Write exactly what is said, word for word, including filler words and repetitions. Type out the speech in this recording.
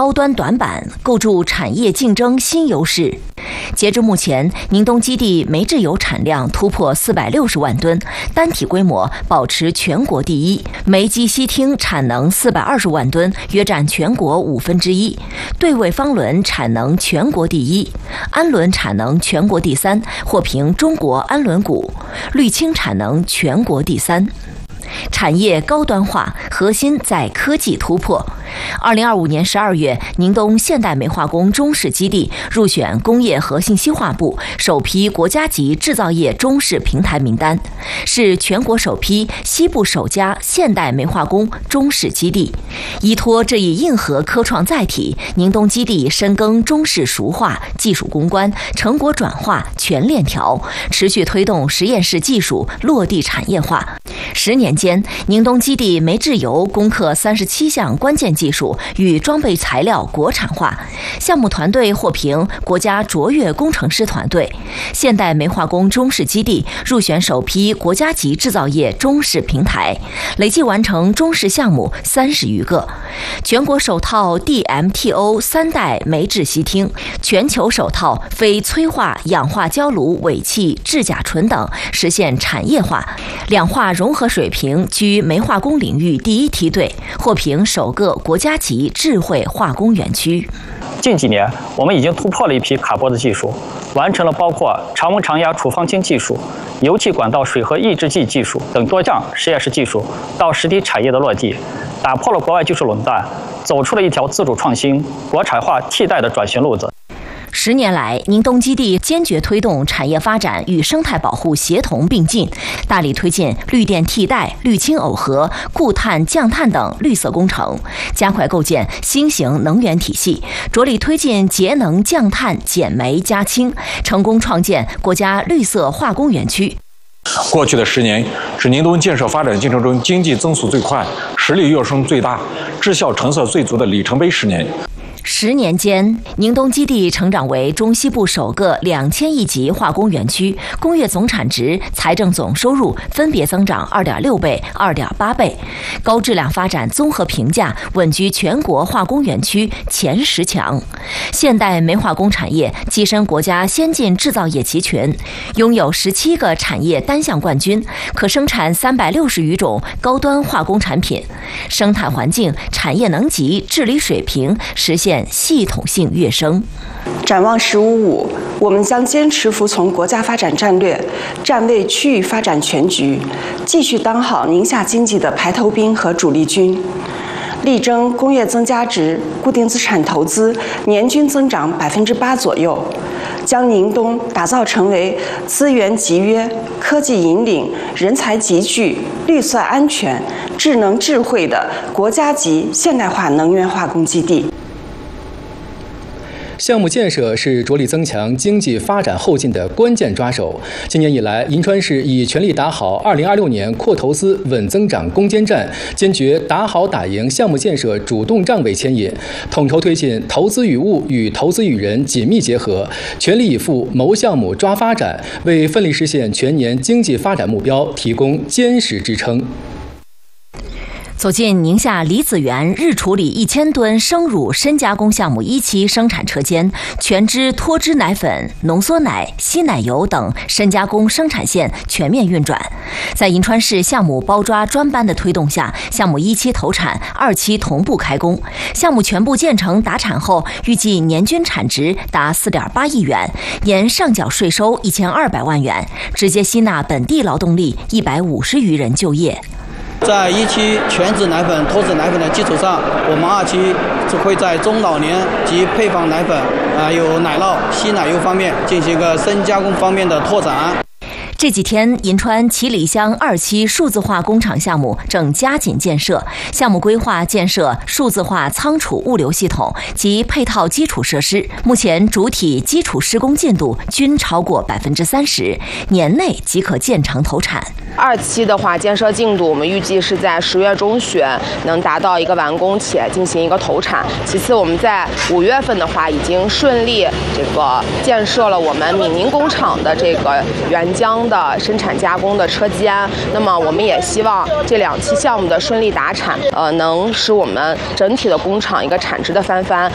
高端短板，构筑产业竞争新优势。截至目前，宁东基地煤制油产量突破四百六十万吨，单体规模保持全国第一；煤机烯烃产能四百二十万吨，约占全国五分之一；对位方轮产能全国第一，氨轮产能全国第三，获评中国氨轮股；氯氢产能全国第三。产业高端化核心在科技突破。二零二五年十二月，宁东现代煤化工中试基地入选工业和信息化部首批国家级制造业中试平台名单，是全国首批、西部首家现代煤化工中试基地。依托这一硬核科创载体，宁东基地深耕中试熟化、技术攻关、成果转化全链条，持续推动实验室技术落地产业化。十年间，宁东基地煤制油攻克三十七项关键技术与装备材料国产化，项目团队获评国家卓越工程师团队。现代煤化工中试基地入选首批国家级制造业中试平台，累计完成中试项目三十余个。全国首套 D M T O 三代煤制烯烃，全球首套非催化氧化焦炉尾气制甲醇等实现产业化，两化融合水平居煤化工领域第一梯队，获评首个国家级智慧化工园区。 近几年，我们已经突破了一批卡脖子技术，完成了包括常温常压处方氢技术、油气管道水合抑制剂技术等多项实验室技术到实体产业的落地，打破了国外技术垄断，走出了一条自主创新、国产化替代的转型路子。 十年来，宁东基地坚决推动产业发展与生态保护协同并进，大力推进绿电替代、氯氢耦合、固碳降碳等绿色工程，加快构建新型能源体系，着力推进节能降碳、减煤加氢，成功创建国家绿色化工园区。 过去的十年是宁东建设发展进程中经济增速最快、实力跃升最大、绩效成色最足的里程碑十年。 十年间，宁东基地成长为中西部首个两千亿级化工园区，工业总产值、财政总收入分别增长二点六倍、二点八倍，高质量发展综合评价稳居全国化工园区前十强。现代煤化工产业跻身国家先进制造业集群，拥有十七个产业单项冠军，可生产三百六十余种高端化工产品，生态环境、产业能级、治理水平实现系统性跃升。 展望“十五五”，我们将坚持服从国家发展战略，站位区域发展全局，继续当好宁夏经济的排头兵和主力军，力争工业增加值、固定资产投资年均增长百分之八左右，将宁东打造成为资源集约、科技引领、人才集聚、绿色安全、智能智慧的国家级现代化能源化工基地。 项目建设是着力增强经济发展后劲的关键抓手。今年以来，银川市已全力打好二零二六年扩投资、稳增长攻坚战，坚决打好打赢项目建设主动站位牵引，统筹推进投资与物与投资与人紧密结合，全力以赴谋项目抓发展，为奋力实现全年经济发展目标提供坚实支撑。 走进宁夏李子园日处理一千吨生乳深加工项目一期生产车间，全脂脱脂奶粉、浓缩奶、稀奶油等深加工生产线全面运转。在银川市项目包抓专班的推动下，项目一期投产，二期同步开工。项目全部建成达产后，预计年均产值达四点八亿元，年上缴税收一千二百万元，直接吸纳本地劳动力一百五十余人就业。 在一期全脂奶粉、脱脂奶粉的基础上，我们二期会在中老年及配方奶粉、啊、呃、有奶酪、稀奶油方面进行一个深加工方面的拓展。 这几天，银川七里乡二期数字化工厂项目正加紧建设，项目规划建设数字化仓储物流系统及配套基础设施，目前主体基础施工进度均超过百分之三十，年内即可建成投产。 二期的话，建设进度我们预计是在十月中旬能达到一个完工且进行一个投产。其次，我们在五月份的话，已经顺利这个建设了我们闽宁工厂的这个原浆的生产加工的车间。那么，我们也希望这两期项目的顺利达产，呃，能使我们整体的工厂一个产值的翻番。